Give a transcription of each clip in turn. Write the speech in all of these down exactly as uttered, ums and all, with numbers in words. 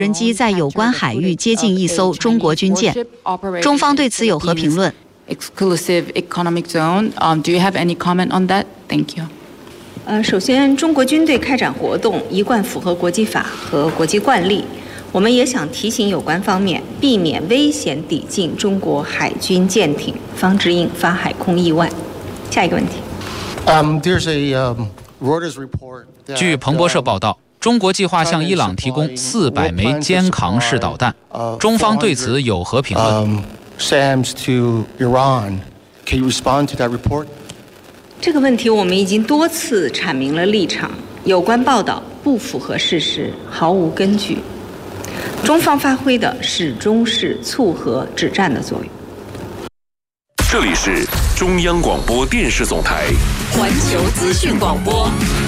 人机在有关海域接近一艘中国军舰，中方对此有何评论 ？Exclusive economic zone. Um, do you have any comment on that? Thank you. 呃，首先，中国军队开展活动一贯符合国际法和国际惯例。我们也想提醒有关方面，避免危险抵近中国海军舰艇，防止引发海空意外。下一个问题。 Um, there's a, um, Reuters report that, 据彭博社报道，中国计划向伊朗提供四百枚肩扛式导弹，中方对此有何评论？ um, SAMs to Iran. Can you respond to that report? 这个问题我们已经多次阐明了立场，有关报道不符合事实，毫无根据。中方发挥的始终是促和止战的作用。 这里是中央广播电视总台环球资讯广播。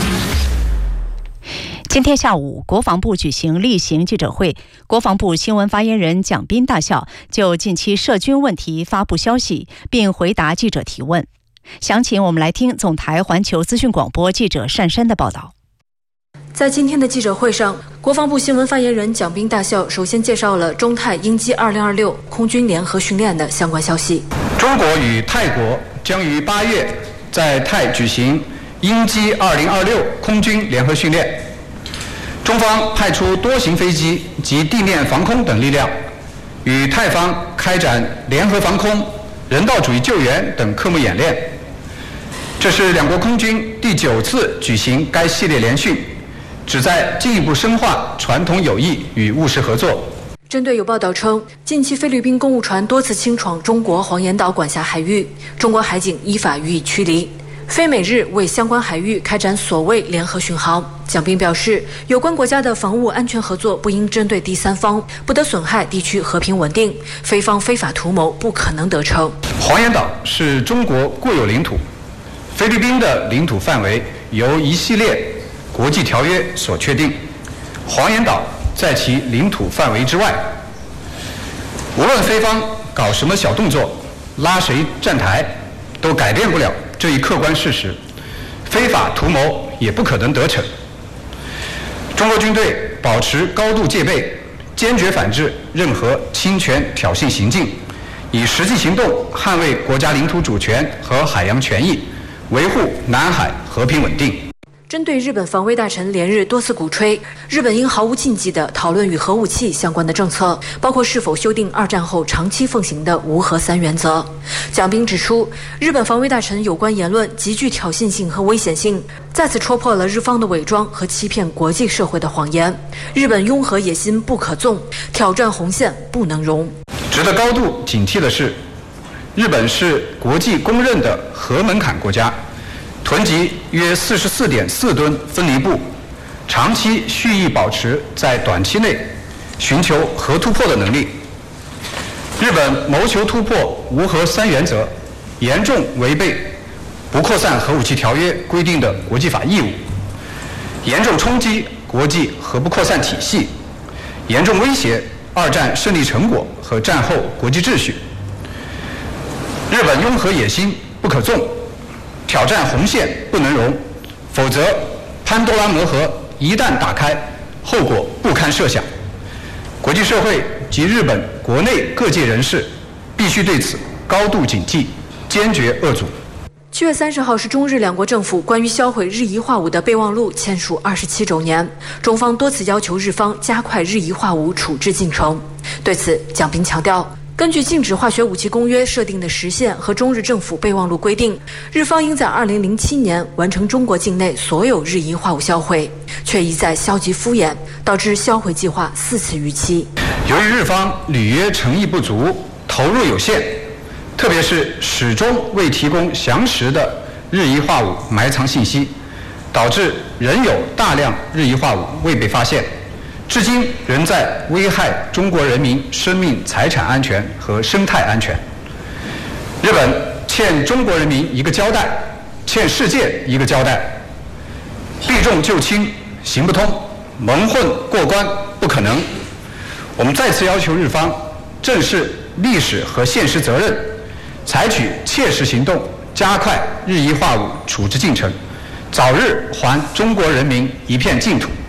今天下午，国防部举行例行记者会，国防部新闻发言人蒋斌大校就近期涉军问题发布消息，并回答记者提问。详情我们来听总台环球资讯广播记者单山的报道。 在今天的记者会上，国防部新闻发言人蒋斌大校首先介绍了中泰鹰击二零二六空军联合训练的相关消息。 中国与泰国将于八月在泰举行鹰击二零二六空军联合训练，中方派出多型飞机及地面防空等力量，与泰方开展联合防空、人道主义救援等科目演练。这是两国空军第九次举行该系列联训，旨在进一步深化传统友谊与务实合作。 针对有报道称，近期菲律宾公务船多次侵闯中国黄岩岛管辖海域，中国海警依法予以驱离。非美日为相关海域开展所谓联合巡航。蒋斌表示，有关国家的防务安全合作不应针对第三方，不得损害地区和平稳定，菲方非法图谋不可能得逞。 黄岩岛是中国固有领土，菲律宾的领土范围由一系列国际条约所确定，黄岩岛在其领土范围之外。无论菲方搞什么小动作，拉谁站台，都改变不了这一客观事实，非法图谋也不可能得逞。中国军队保持高度戒备，坚决反制任何侵权挑衅行径，以实际行动捍卫国家领土主权和海洋权益，维护南海和平稳定。 针对日本防卫大臣连日多次鼓吹日本应毫无禁忌地讨论与核武器相关的政策，包括是否修订二战后长期奉行的无核三原则。蒋斌指出，日本防卫大臣有关言论极具挑衅性和危险性，再次戳破了日方的伪装和欺骗国际社会的谎言。日本拥核野心不可纵，挑战红线不能容。 值得高度警惕的是，日本是国际公认的核门槛国家，囤积约四十四点四吨分离布，长期蓄意保持在短期内寻求核突破的能力。日本谋求突破无核三原则，严重违背不扩散核武器条约规定的国际法义务，严重冲击国际核不扩散体系，严重威胁二战胜利成果和战后国际秩序。日本拥核野心不可纵，挑战红线不能容，否则潘多拉魔盒一旦打开，后果不堪设想。国际社会及日本国内各界人士必须对此高度警惕，坚决遏阻。 七月三十号是中日两国政府关于销毁日夷化武的备忘录签署二十七周年，中方多次要求日方加快日夷化武处置进程。对此，蒋斌强调，根据禁止化学武器公约设定的时限和中日政府备忘录规定，日方应在二零零七年完成中国境内所有日夷化武销毁，却一再消极敷衍，导致销毁计划四次逾期。 由于日方履约诚意不足，投入有限，特别是始终未提供详实的日夷化武埋藏信息，导致仍有大量日夷化武未被发现，至今仍在危害中国人民生命财产安全和生态安全。日本欠中国人民一个交代，欠世界一个交代。避重就轻行不通，蒙混过关不可能。我们再次要求日方正视历史和现实责任，采取切实行动，加快日夷化武处置进程，早日还中国人民一片净土。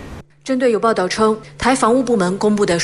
针对有报道称台防务部门公布的